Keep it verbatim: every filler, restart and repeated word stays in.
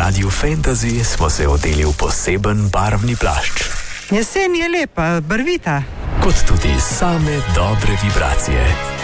Radiu Fantasy smo se odeli v poseben barvni plašč. Jesen je lepa, barvita. Kot tudi same dobre vibracije.